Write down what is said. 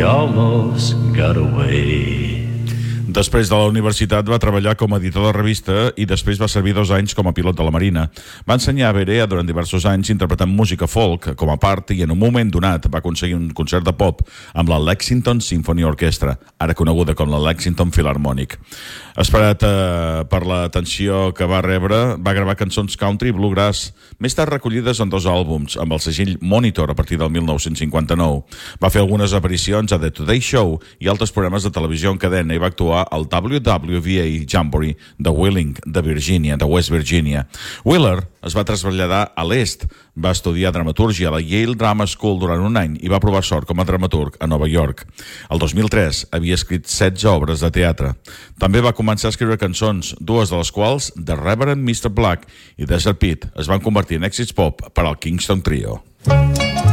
almost got away. Després de la universitat va treballar com a editor de revista i després va servir 2 anys com a pilot de la Marina. Va ensenyar a Berea durant diversos anys interpretant música folk com a part i en un moment donat va aconseguir un concert de pop amb la Lexington Symphony Orchestra, ara coneguda com la Lexington Philharmonic. Esperat per l'atenció que va rebre, va gravar cançons country i bluegrass, més tard recollides en 2 àlbums, amb el segell Monitor a partir del 1959. Va fer algunes aparicions a The Today Show i altres programes de televisió en cadena i va actuar al WWVA Jamboree de Wheeling, de West Virginia. Wheeler es va traslladar a l'est, va estudiar dramatúrgia a la Yale Drama School durant un any i va provar sort com a dramaturg a Nova York. El 2003 havia escrit 16 obres de teatre. També va començar a escriure cançons, 2 de les quals, The Reverend Mr. Black i Desert Pit, es van convertir en èxits pop per al Kingston Trio.